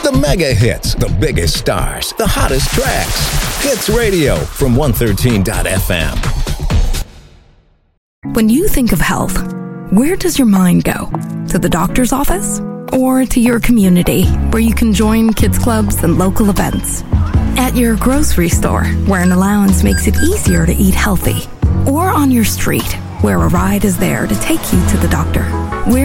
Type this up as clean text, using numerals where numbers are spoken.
The mega hits, the biggest stars, the hottest tracks. Hits Radio from 113.fm. When you think of health, where does your mind go? To the doctor's office? Or to your community, where you can join kids clubs and local events? At your grocery store, where an allowance makes it easier to eat healthy? Or on your street, where a ride is there to take you to the doctor?